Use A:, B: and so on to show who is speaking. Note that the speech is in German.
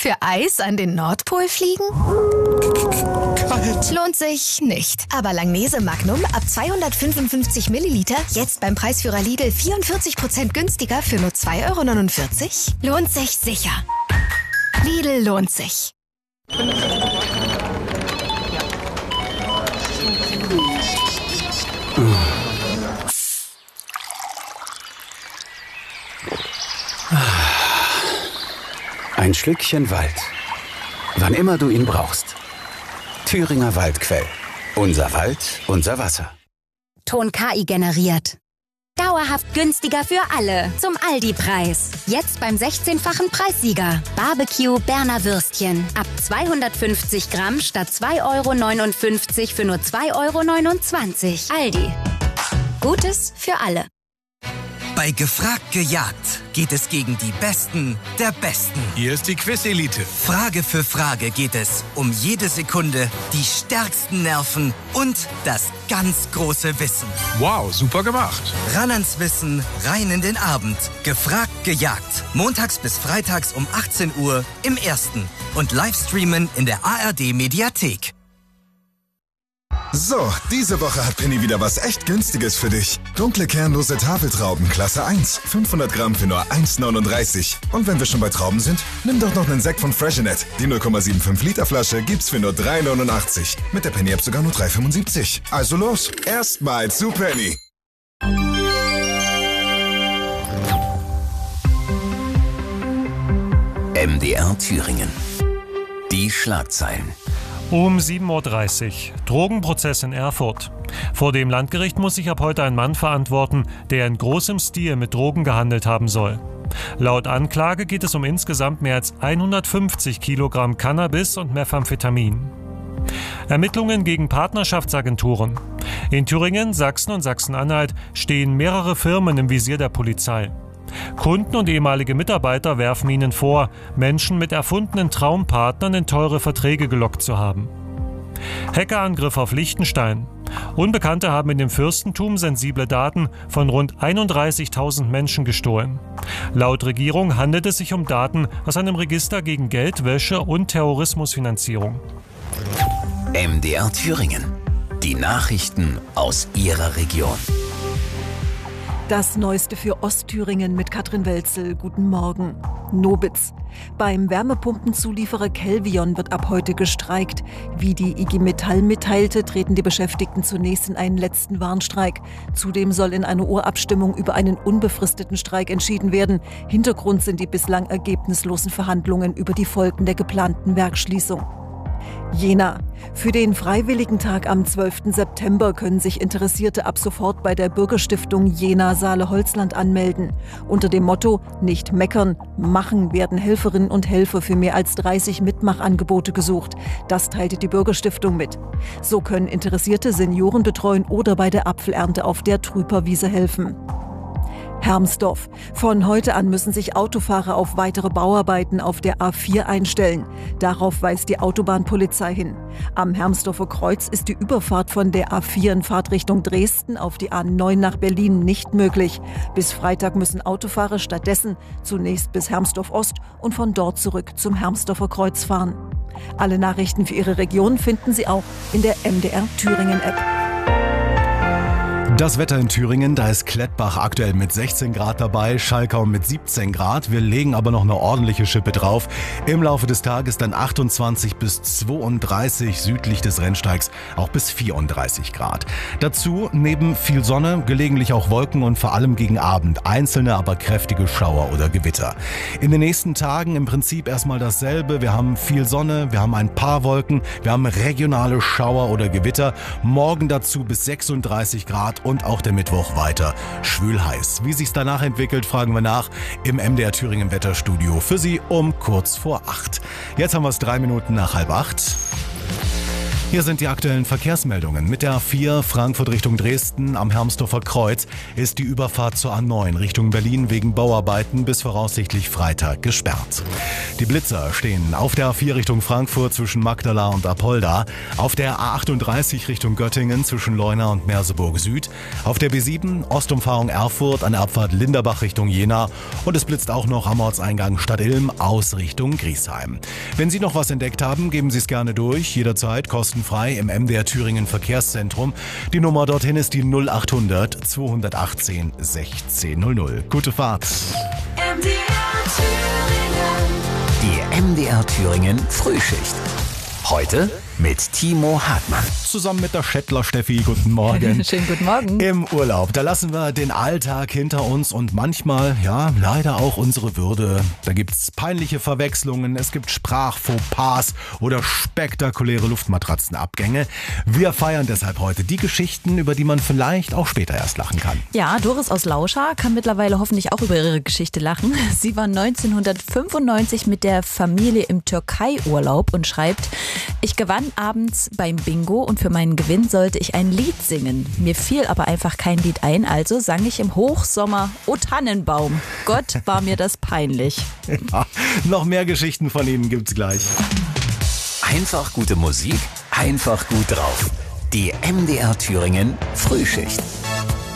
A: Für Eis an den Nordpol fliegen?
B: Kalt.
A: Lohnt sich nicht. Aber Langnese Magnum ab 255 Milliliter jetzt beim Preisführer Lidl 44% günstiger für nur 2,49 €? Lohnt sich sicher. Lidl lohnt sich.
C: Ein Schlückchen Wald. Wann immer du ihn brauchst. Thüringer Waldquell. Unser Wald, unser Wasser.
D: Ton KI generiert. Dauerhaft günstiger für alle. Zum Aldi-Preis. Jetzt beim 16-fachen Preissieger. Barbecue Berner Würstchen. Ab 250 Gramm statt 2,59 € für nur 2,29 €. Aldi. Gutes für alle.
E: Bei Gefragt gejagt geht es gegen die Besten der Besten.
F: Hier ist die Quiz-Elite.
E: Frage für Frage geht es um jede Sekunde, die stärksten Nerven und das ganz große Wissen.
F: Wow, super gemacht.
E: Ran ans Wissen, rein in den Abend. Gefragt gejagt. Montags bis freitags um 18 Uhr im Ersten. Und Livestreamen in der ARD-Mediathek.
B: So, diese Woche hat Penny wieder was echt Günstiges für dich. Dunkle kernlose Tafeltrauben, Klasse 1. 500 Gramm für nur 1,39 €. Und wenn wir schon bei Trauben sind, nimm doch noch einen Sekt von Freshenet. Die 0,75 Liter Flasche gibt's für nur 3,89 €. Mit der Penny-App sogar nur 3,75 €. Also los, erstmal zu Penny.
C: MDR Thüringen. Die Schlagzeilen.
G: Um 7:30 Uhr. Drogenprozess in Erfurt. Vor dem Landgericht muss sich ab heute ein Mann verantworten, der in großem Stil mit Drogen gehandelt haben soll. Laut Anklage geht es um insgesamt mehr als 150 Kilogramm Cannabis und Methamphetamin. Ermittlungen gegen Partnerschaftsagenturen. In Thüringen, Sachsen und Sachsen-Anhalt stehen mehrere Firmen im Visier der Polizei. Kunden und ehemalige Mitarbeiter werfen ihnen vor, Menschen mit erfundenen Traumpartnern in teure Verträge gelockt zu haben. Hackerangriff auf Liechtenstein. Unbekannte haben in dem Fürstentum sensible Daten von rund 31.000 Menschen gestohlen. Laut Regierung handelt es sich um Daten aus einem Register gegen Geldwäsche und Terrorismusfinanzierung.
C: MDR Thüringen. Die Nachrichten aus Ihrer Region.
H: Das Neueste für Ostthüringen mit Katrin Welzel. Guten Morgen. Nobitz. Beim Wärmepumpenzulieferer Kelvion wird ab heute gestreikt. Wie die IG Metall mitteilte, treten die Beschäftigten zunächst in einen letzten Warnstreik. Zudem soll in einer Urabstimmung über einen unbefristeten Streik entschieden werden. Hintergrund sind die bislang ergebnislosen Verhandlungen über die Folgen der geplanten Werksschließung. Jena. Für den Freiwilligentag am 12. September können sich Interessierte ab sofort bei der Bürgerstiftung Jena-Saale-Holzland anmelden. Unter dem Motto "Nicht meckern, machen" werden Helferinnen und Helfer für mehr als 30 Mitmachangebote gesucht. Das teilte die Bürgerstiftung mit. So können Interessierte Senioren betreuen oder bei der Apfelernte auf der Trüperwiese helfen. Hermsdorf. Von heute an müssen sich Autofahrer auf weitere Bauarbeiten auf der A4 einstellen. Darauf weist die Autobahnpolizei hin. Am Hermsdorfer Kreuz ist die Überfahrt von der A4 in Fahrtrichtung Dresden auf die A9 nach Berlin nicht möglich. Bis Freitag müssen Autofahrer stattdessen zunächst bis Hermsdorf Ost und von dort zurück zum Hermsdorfer Kreuz fahren. Alle Nachrichten für Ihre Region finden Sie auch in der MDR Thüringen App.
I: Das Wetter in Thüringen, da ist Klettbach aktuell mit 16 Grad dabei, Schalkau mit 17 Grad. Wir legen aber noch eine ordentliche Schippe drauf. Im Laufe des Tages dann 28 bis 32, südlich des Rennsteigs auch bis 34 Grad. Dazu neben viel Sonne, gelegentlich auch Wolken und vor allem gegen Abend einzelne, aber kräftige Schauer oder Gewitter. In den nächsten Tagen im Prinzip erstmal dasselbe. Wir haben viel Sonne, wir haben ein paar Wolken, wir haben regionale Schauer oder Gewitter. Morgen dazu bis 36 Grad. Und auch der Mittwoch weiter schwül heiß. Wie sich's danach entwickelt, fragen wir nach im MDR Thüringen Wetterstudio. Für Sie um kurz vor 8. Jetzt haben wir es 3 Minuten nach 7:30. Hier sind die aktuellen Verkehrsmeldungen. Mit der A4 Frankfurt Richtung Dresden am Hermsdorfer Kreuz ist die Überfahrt zur A9 Richtung Berlin wegen Bauarbeiten bis voraussichtlich Freitag gesperrt. Die Blitzer stehen auf der A4 Richtung Frankfurt zwischen Magdala und Apolda, auf der A38 Richtung Göttingen zwischen Leuna und Merseburg Süd, auf der B7 Ostumfahrung Erfurt an der Abfahrt Linderbach Richtung Jena und es blitzt auch noch am Ortseingang Stadtilm aus Richtung Griesheim. Wenn Sie noch was entdeckt haben, geben Sie es gerne durch, jederzeit kostenfrei im MDR Thüringen Verkehrszentrum. Die Nummer dorthin ist die 0800 218 1600. Gute Fahrt.
C: Die MDR Thüringen Frühschicht. Heute mit Timo Hartmann.
I: Zusammen mit der Schettler Steffi, guten Morgen.
J: Schönen guten Morgen.
I: Im Urlaub, da lassen wir den Alltag hinter uns und manchmal, ja, leider auch unsere Würde. Da gibt's peinliche Verwechslungen, es gibt Sprachfauxpas oder spektakuläre Luftmatratzenabgänge. Wir feiern deshalb heute die Geschichten, über die man vielleicht auch später erst lachen kann.
J: Ja, Doris aus Lauscha kann mittlerweile hoffentlich auch über ihre Geschichte lachen. Sie war 1995 mit der Familie im Türkei-Urlaub und schreibt: Ich gewann abends beim Bingo und für meinen Gewinn sollte ich ein Lied singen. Mir fiel aber einfach kein Lied ein, also sang ich im Hochsommer O Tannenbaum. Gott, war mir das peinlich.
I: Ja, noch mehr Geschichten von Ihnen gibt's gleich.
C: Einfach gute Musik, einfach gut drauf. Die MDR Thüringen Frühschicht.